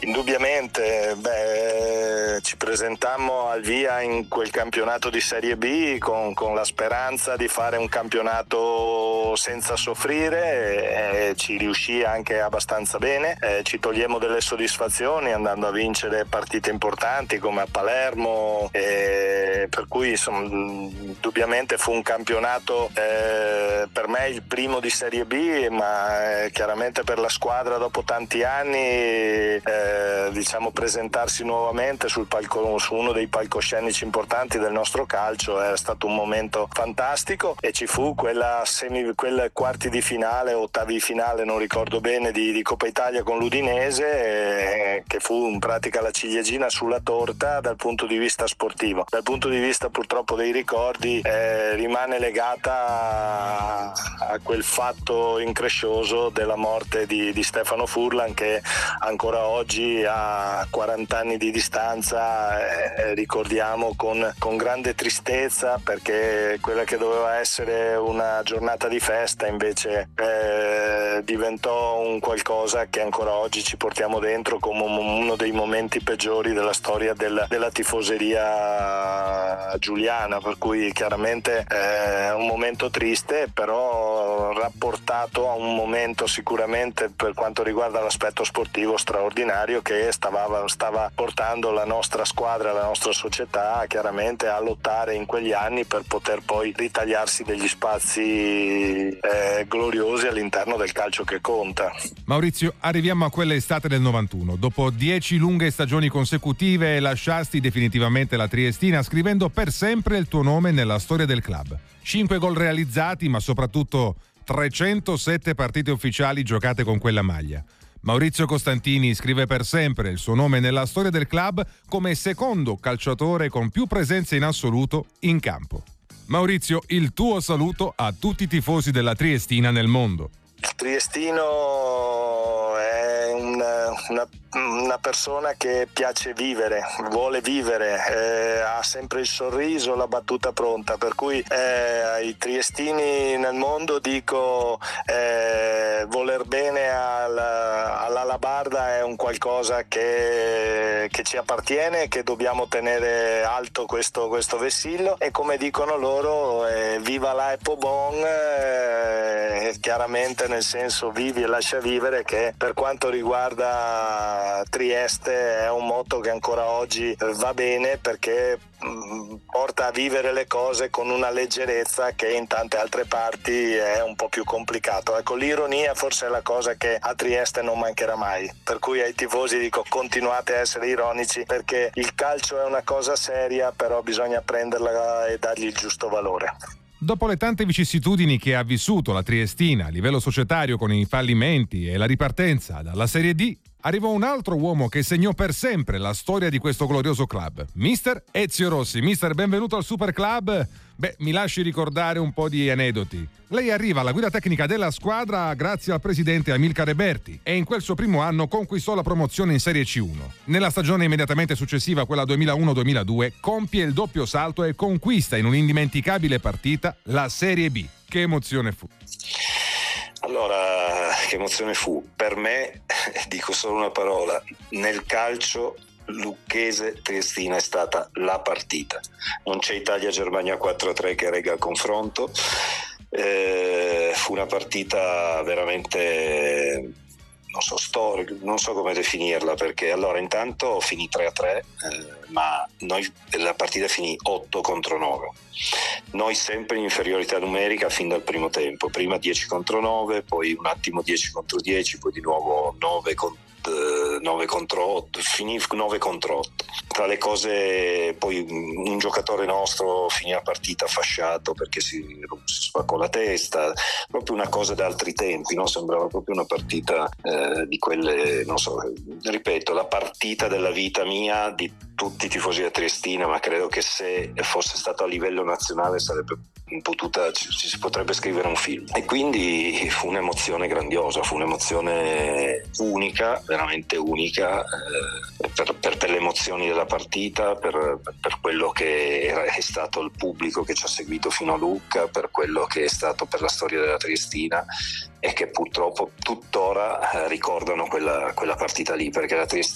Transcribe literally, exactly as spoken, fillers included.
Indubbiamente, beh, ci presentammo al via in quel campionato di Serie B con, con la speranza di fare un campionato senza soffrire, e ci riuscì anche abbastanza bene. Eh, ci togliemmo delle soddisfazioni andando a vincere partite importanti come a Palermo, e per cui insomma, indubbiamente fu un campionato eh, per me il primo di Serie B, ma eh, chiaramente per la squadra dopo tanti anni eh, diciamo presentarsi nuovamente sul palco, su uno dei palcoscenici importanti del nostro calcio è stato un momento fantastico, e ci fu quella semi, quelle quarti di finale, ottavi di finale, non ricordo bene, di, di Coppa Italia con l'Udinese, eh, che fu in pratica la ciliegina sulla torta dal punto di vista sportivo. Dal punto di vista purtroppo dei ricordi eh, rimane legata a, a quel fatto increscioso della morte di, di Stefano Furlan, che ancora oggi a quaranta anni di distanza eh, ricordiamo con, con grande tristezza, perché quella che doveva essere una giornata di festa invece eh, diventò un qualcosa che ancora oggi ci portiamo dentro come uno dei momenti peggiori della storia del, della tifoseria giuliana, per cui chiaramente è un momento triste, però rapportato a un momento sicuramente per quanto riguarda l'aspetto sportivo straordinario, che stava, stava portando la nostra squadra, la nostra società chiaramente a lottare in quegli anni per poter poi ritagliarsi degli spazi eh, gloriosi all'interno del calcio che conta. Maurizio, arriviamo a quell'estate del novantuno. Dopo dieci lunghe stagioni consecutive lasciasti definitivamente la Triestina, scrivendo per sempre il tuo nome nella storia del club. Cinque gol realizzati, ma soprattutto trecentosette partite ufficiali giocate con quella maglia. Maurizio Costantini scrive per sempre il suo nome nella storia del club come secondo calciatore con più presenze in assoluto in campo. Maurizio, il tuo saluto a tutti i tifosi della Triestina nel mondo. Il triestino è una, una, una persona che piace vivere, vuole vivere, eh, ha sempre il sorriso, la battuta pronta, per cui eh, ai triestini nel mondo dico eh, voler bene alla, all'Alabarda è un qualcosa che, che ci appartiene, che dobbiamo tenere alto questo, questo vessillo, e come dicono loro eh, viva la Epobon, eh, chiaramente nel senso vivi e lascia vivere, che per quanto riguarda Trieste è un motto che ancora oggi va bene, perché mh, porta a vivere le cose con una leggerezza che in tante altre parti è un po' più complicato. Ecco, l'ironia forse è la cosa che a Trieste non mancherà mai, per cui ai tifosi dico continuate a essere ironici, perché il calcio è una cosa seria, però bisogna prenderla e dargli il giusto valore. Dopo le tante vicissitudini che ha vissuto la Triestina a livello societario con i fallimenti e la ripartenza dalla Serie D, arrivò un altro uomo che segnò per sempre la storia di questo glorioso club, mister Ezio Rossi. Mister, benvenuto al Super Club. Beh, mi lasci ricordare un po' di aneddoti. Lei arriva alla guida tecnica della squadra grazie al presidente Amilcare Berti e in quel suo primo anno conquistò la promozione in Serie C uno. Nella stagione immediatamente successiva, quella duemilauno duemiladue, compie il doppio salto e conquista in un'indimenticabile partita la Serie B. Che emozione fu? Allora, che emozione fu? Per me, dico solo una parola, nel calcio Lucchese Triestina è stata la partita. Non c'è Italia-Germania quattro a tre che regga il confronto. Eh, fu una partita veramente, non so, storica, non so come definirla, perché allora intanto finì tre a tre, eh, ma noi, la partita finì otto contro nove. Noi sempre in inferiorità numerica fin dal primo tempo, prima dieci contro nove, poi un attimo dieci contro dieci, poi di nuovo nove contro nove contro otto, finì nove contro otto. Tra le cose, poi un giocatore nostro finì la partita fasciato perché si, si spaccò la testa, proprio una cosa da altri tempi, no? Sembrava proprio una partita eh, di quelle, non so, ripeto, la partita della vita mia, di tutti i tifosi da Triestina, ma credo che se fosse stato a livello nazionale sarebbe potuta, ci, ci si potrebbe scrivere un film. E quindi fu un'emozione grandiosa, fu un'emozione unica, veramente unica, eh, per, per, per le emozioni della partita, per, per quello che era, è stato il pubblico che ci ha seguito fino a Lucca, per quello che è stato per la storia della Triestina, e che purtroppo tuttora eh, ricordano quella, quella partita lì, perché la Triestina